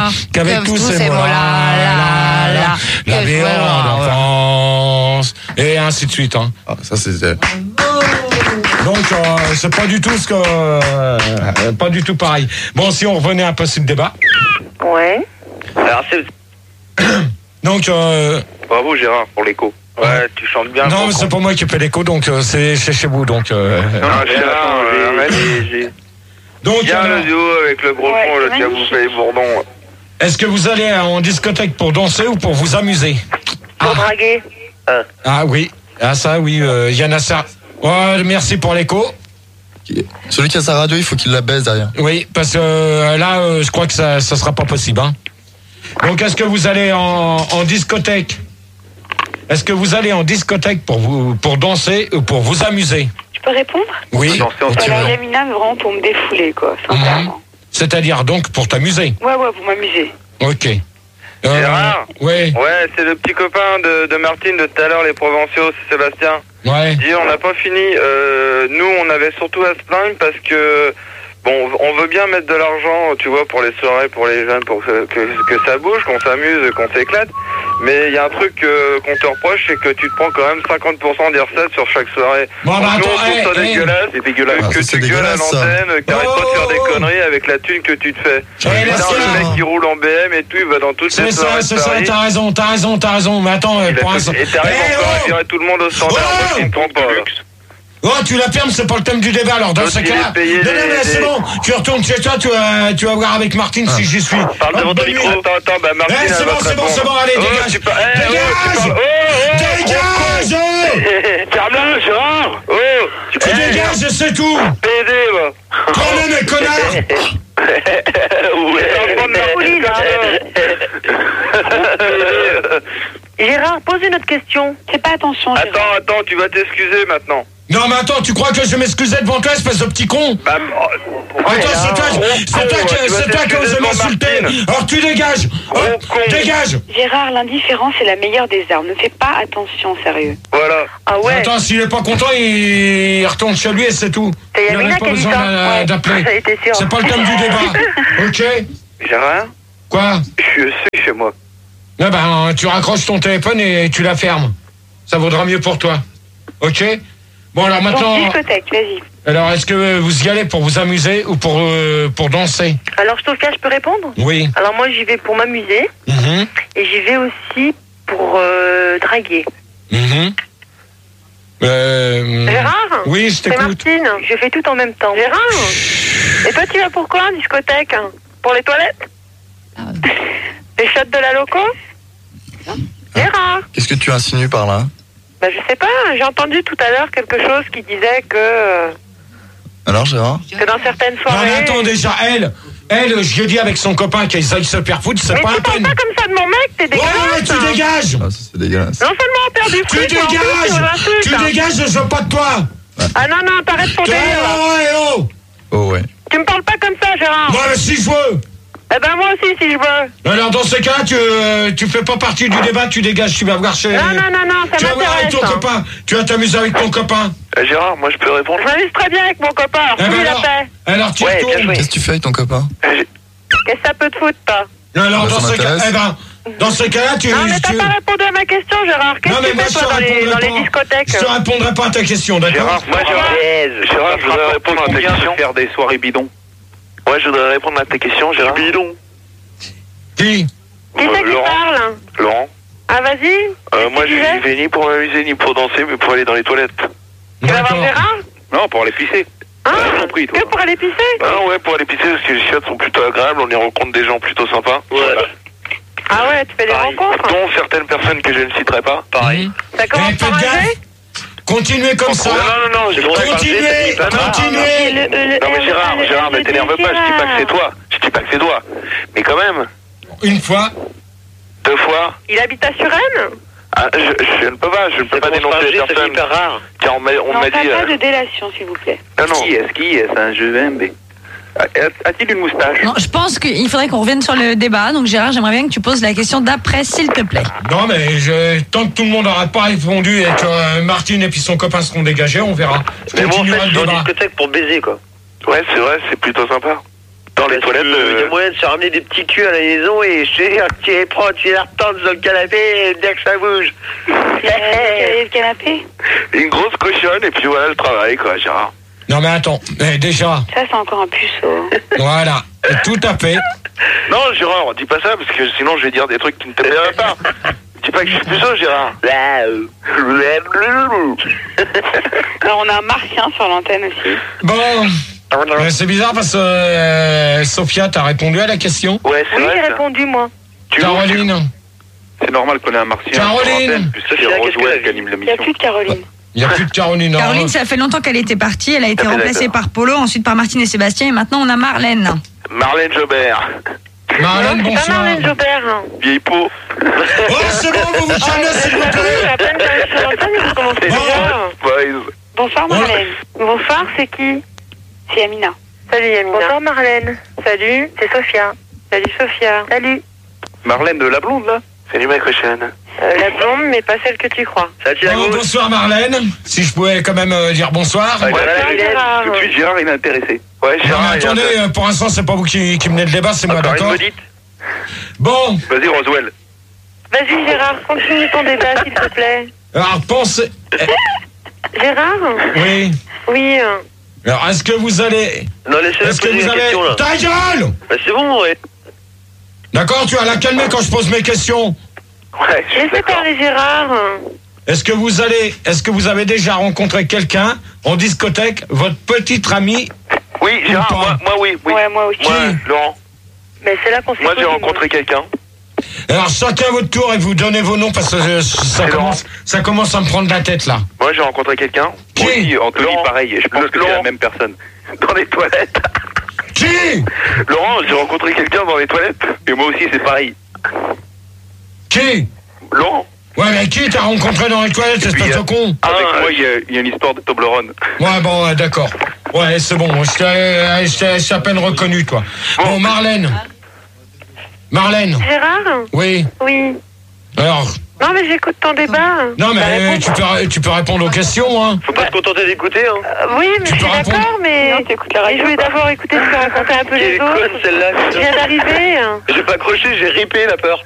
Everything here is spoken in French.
qu'avec tous ces mots-là, la vie d'enfance, et ainsi de suite. Hein. Ah, ça c'est. Donc c'est pas du tout pas du tout pareil. Bon, si on revenait à un possible débat. Ouais. Alors c'est... Donc Bravo Gérard pour l'écho. Ouais, tu chantes bien. Non, mais c'est pas moi qui fais l'écho, donc c'est chez vous, donc. Non, Gérard, donc il y a le duo avec le gros fond, là, qui a bouffé les bourdons. Est-ce que vous allez en discothèque pour danser ou pour vous amuser? Pour draguer. Ah oui, ça oui, Yann Assar. Oh, merci pour l'écho. Celui qui a sa radio, il faut qu'il la baisse derrière. Oui, parce que là, je crois que ça sera pas possible. Hein. Donc, est-ce que vous allez en discothèque? Est-ce que vous allez en discothèque pour danser ou pour vous amuser? Tu peux répondre? Oui. Alors, Yamina, vraiment pour me défouler, quoi, sincèrement. C'est-à-dire donc pour t'amuser? Ouais, pour m'amuser. Ok. Gérard? Ouais. Ouais, c'est le petit copain de Martine de tout à l'heure, les Provinciaux, c'est Sébastien. Ouais. Dis, on n'a pas fini. Nous, on avait surtout à se plaindre parce que, bon, on veut bien mettre de l'argent, tu vois, pour les soirées, pour les jeunes, pour que ça bouge, qu'on s'amuse, qu'on s'éclate. Mais il y a un truc qu'on te reproche, c'est que tu te prends quand même 50% des recettes sur chaque soirée. Bon, bah attends, ça dégueulasse, c'est dégueulasse. Que tu gueules à l'antenne, que t'arrêtes pas de faire des conneries avec la thune que tu te fais. Le mec qui roule en BM et tout, il va dans toutes les soirées. C'est ça, t'as raison. Mais attends, pour l'instant. Et t'arrives encore à virer tout le monde au standard, moi qui ne trompe pas. Oh, tu la fermes, c'est pas le thème du débat, alors dans ce cas-là. Non, mais c'est bon, tu retournes chez toi, tu vas voir avec Martine si j'y suis. Parle devant ton micro. Attends, bah Martine. C'est bon, allez, dégage. Dégage! Ferme-la, Gérard! Tu dégages, c'est tout! PD, va! Toi-même, les connards! Gérard, pose une autre question. Fais pas attention. Attends, tu vas t'excuser maintenant. Non, mais attends, tu crois que je m'excusais devant toi, espèce de petit con? Attends, c'est toi qui oses m'insulter. Alors tu dégages. Dégage. Gérard, l'indifférence est la meilleure des armes. Ne fais pas attention, sérieux. Voilà. Ah ouais. Attends, s'il est pas content, il retourne chez lui et c'est tout. C'est Il Yamina n'avait pas qui a dit besoin ça. d'appeler. Ça a été sûr. C'est pas le thème du débat. Ok? Gérard? Quoi? Je suis chez moi. Eh ben, tu raccroches ton téléphone et tu la fermes. Ça vaudra mieux pour toi. Ok? Bon, alors maintenant... Donc, discothèque, vas-y. Alors, est-ce que vous y allez pour vous amuser ou pour danser? Alors, Stofka, je peux répondre? Oui. Alors, moi, j'y vais pour m'amuser. Et j'y vais aussi pour draguer. Gérard? Oui, je C'est t'écoute. Martine. Je fais tout en même temps. Gérard? Et toi, tu vas pour quoi en discothèque? Pour les toilettes? Les shots de la loco? Gérard? Qu'est-ce que tu insinues par là? Bah, je sais pas, j'ai entendu tout à l'heure quelque chose qui disait que Alors, Gérard? dans certaines Non, soirées... mais attends, déjà, elle, je lui ai dit avec son copain qu'ils aillent se faire foutre, c'est Mais pas tu la parles peine. pas comme ça de mon mec, t'es dégueulasse. Ouais, tu dégages. Ah, ça c'est dégueulasse. Non seulement on perd du Tu fric, mais en plus, tu dégages. m'insultes. Tu dégages, je veux pas de toi. Ah non, t'arrêtes ton délire, là. Oh ouais. Tu me parles pas comme ça, Gérard. Moi, si je veux. Eh ben moi aussi, si je veux. Alors, dans ce cas, tu fais pas partie du débat, tu dégages, tu vas voir chez... Non, ça Tu vas voir avec ton m'intéresse. copain, tu vas t'amuser avec ton copain. Gérard, moi je peux répondre? Je m'amuse très bien avec mon copain, alors Eh ben fous-lui la alors, paix. alors tu retournes. Qu'est-ce que tu fais avec ton copain? Qu'est-ce que ça peut te foutre, toi? Alors, Bah, dans ça ce cas, m'intéresse. dans ce cas-là, tu... Non, mais t'as pas répondu à ma question, Gérard. Qu'est-ce que tu fais, toi, dans les discothèques? Je te répondrai pas à ta question, d'accord? Gérard, je voudrais répondre à ta question. Faire des soirées bidons. Ouais, je voudrais répondre à ta question, Gérard. Bidon. Qui? Qui c'est qui parle? Laurent. Ah, vas-y. Moi, je suis venu ni pour m'amuser ni pour danser, mais pour aller dans les toilettes. Tu vas voir Gérard? Non, pour aller pisser. Ah, compris, toi. que pour aller pisser? Ah ouais, pour aller pisser, parce que les chiottes sont plutôt agréables, on y rencontre des gens plutôt sympas. Ouais. Ah ouais, tu fais des rencontres? Dont certaines personnes que je ne citerai pas. Pareil. Ça commence par un G? Continuez comme ça. Non, je Continuez. Non mais Gérard, ne t'énerve pas, je dis pas que c'est toi. Je dis pas que c'est toi. Mais quand même. Une fois. 2 fois. Il habite à Suresnes? Ah, je ne peux pas, dénoncer les personnes. C'est hyper rare. Tiens, on m'a dit... pas de délation, s'il vous plaît. Non. Qui est-ce? Un jeu MB. A-t-il une moustache? Non, je pense qu'il faudrait qu'on revienne sur le débat. Donc Gérard, j'aimerais bien que tu poses la question d'après, s'il te plaît. Non, mais tant que tout le monde n'aura pas répondu et que Martine et puis son copain seront dégagés, on verra. Mais bon, en fait, je vais en discothèque pour baiser, quoi. Ouais, c'est vrai, c'est plutôt sympa. Dans les toilettes. Il y a moyen de se ramener des petits culs à la maison et je te dis, tu les prends, tu les retentes dans le canapé et dès que ça bouge. Le canapé. Une grosse cochonne et puis voilà le travail, quoi, Gérard. Non mais attends, déjà, Ça, c'est encore un puceau. voilà, tout à fait. Non, Gérard, dis pas ça parce que sinon je vais dire des trucs qui ne te plairaient pas. Dis pas que je suis puceau, Gérard. Alors, on a un martien sur l'antenne aussi. Bon, c'est bizarre parce que Sophia, t'as répondu à la question. Ouais, c'est Oui, vrai. j'ai ça. répondu, moi. Caroline, C'est normal qu'on ait un martien. Caroline. C'est Roswell qui anime Il n'y a l'émission. plus de Caroline. il n'y a plus de Caroline. Caroline, ça fait longtemps qu'elle était partie. Elle a été Ah, mais remplacée d'accord. par Polo, ensuite par Martine et Sébastien. Et maintenant, on a Marlène. Marlène Jobert. Marlène, Non, c'est pas bonsoir. Marlène Jobert. Vieille peau. Oh, c'est bon, vous vous calmez, s'il vous J'ai plaît. à peine qu'elle est sur l'antenne et vous commencez déjà. Boys. Bonsoir, Marlène. Bonsoir, c'est qui? C'est Amina. Salut, Amina. Bonsoir, Marlène. Salut, c'est Sophia. Salut, Sophia. Salut. Marlène de la blonde, là. Salut, ma cochonne. La blonde, mais pas celle que tu crois. Salut la Oh, gauche. bonsoir Marlène, si je pouvais quand même dire bonsoir. Ouais, Bonsoir, Gérard. tout de suite, Gérard, il est intéressé. Ouais, Non, Gérard, mais il est attendez, intéressé. pour l'instant, c'est pas vous qui menez le débat, c'est moi, Encore une d'accord? maudite. Bon, Vas-y, Roswell. Vas-y, Gérard, continue ton débat, s'il te plaît. alors pensez... Gérard? Oui. Oui. Alors, est-ce que vous allez... Non, laissez-le Est-ce que poser vous une avez... question là. Ta gueule! Bah, c'est bon, ouais. D'accord, tu vas la calmer quand je pose mes questions. Ouais, je suis Laissez d'accord. parler Gérard. Est-ce que vous avez déjà rencontré quelqu'un en discothèque, votre petite amie? Oui, Gérard, Ou pas. moi, oui. Ouais, moi aussi. Moi, Laurent. Mais c'est là qu'on s'est Moi, j'ai connus, rencontré quelqu'un. Alors, chacun à votre tour et vous donnez vos noms parce que ça commence à me prendre la tête, là. Moi, j'ai rencontré quelqu'un. Qui? Moi aussi, Anthony, Laurent. pareil. Je pense que c'est la même personne. Dans les toilettes. Qui? Laurent, j'ai rencontré quelqu'un dans les toilettes. Et moi aussi, c'est pareil. Qui? Laurent. Ouais, mais qui t'as rencontré dans les toilettes, espèce de con? Avec moi, il y a une histoire de Toblerone. Ouais, bon, d'accord. Ouais, c'est bon, je t'ai à peine reconnu, toi. Bon, Marlène. Marlène, Gérard? oui. Oui. Alors, Non, mais j'écoute ton débat. non, Bah, mais réponds. tu peux répondre aux questions, hein. Faut pas se contenter d'écouter, hein. Oui, mais Tu je suis peux répondre. d'accord, mais je voulais d'abord écouter ce que racontaient un peu Quelle les conne autres. celle-là. Je viens d'arriver. J'ai pas accroché, j'ai ripé la peur.